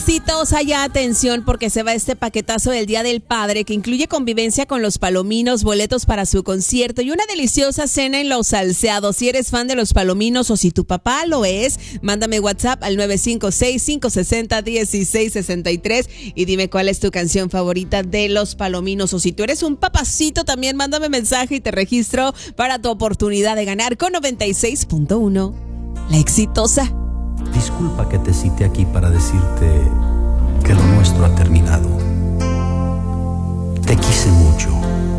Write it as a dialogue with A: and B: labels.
A: Exitosa, ya atención porque se va este paquetazo del Día del Padre que incluye convivencia con los Palominos, boletos para su concierto y una deliciosa cena en Los Salceados. Si eres fan de los Palominos o si tu papá lo es, mándame WhatsApp al 956-560-1663 y dime cuál es tu canción favorita de los Palominos. O si tú eres un papacito, también mándame mensaje y te registro para tu oportunidad de ganar con 96.1. La Exitosa.
B: Disculpa que te cite aquí para decirte que lo nuestro ha terminado. Te quise mucho